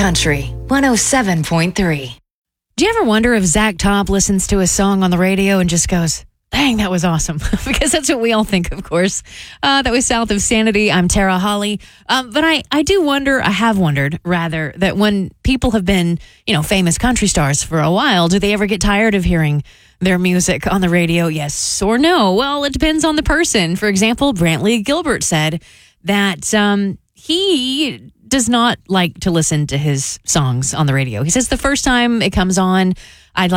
Country 107.3. Do you ever wonder if Zach Top listens to a song on the radio and just goes, dang, that was awesome? Because that's what we all think, of course. That was South of Sanity. I'm Tara Holly. But I do wonder, I have wondered, rather, that when people have been, famous country stars for a while, do they ever get tired of hearing their music on the radio? Yes or no? Well, it depends on the person. For example, Brantley Gilbert said that he does not like to listen to his songs on the radio. He says the first time it comes on, I'd like